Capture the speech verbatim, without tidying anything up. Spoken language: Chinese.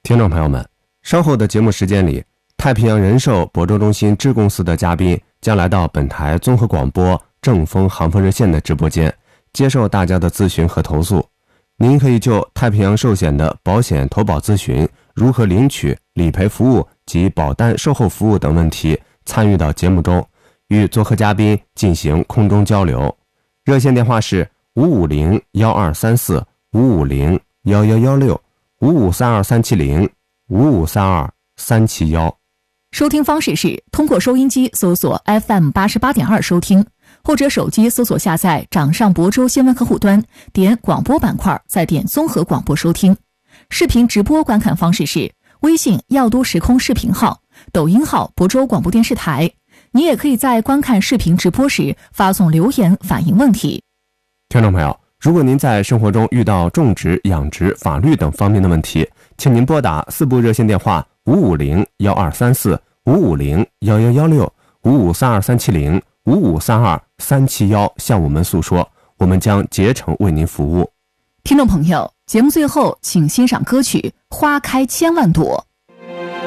听众朋友们，稍后的节目时间里，太平洋人寿亳州中心支公司的嘉宾将来到本台综合广播正风航风热线的直播间，接受大家的咨询和投诉。您可以就太平洋寿险的保险投保咨询、如何领取、理赔服务及保单售后服务等问题参与到节目中，与做客嘉宾进行空中交流。热线电话是五五零幺二三四五五零幺幺幺六五五三二三七零五五三二三七幺。 收听方式是通过收音机搜索 F M 八十八点二 收听，或者手机搜索下载掌上亳州新闻客户端，点广播板块，再点综合广播收听。视频直播观看方式是微信耀都时空视频号、抖音号亳州广播电视台。你也可以在观看视频直播时发送留言反映问题。 听众朋友，如果您在生活中遇到种植、养殖、法律等方面的问题，请您拨打四部热线电话五五零幺二三四五五零幺幺幺六五五三二三七零五五三二三七幺向我们诉说，我们将竭诚为您服务。 听众朋友，节目最后请欣赏歌曲《花开千万朵》。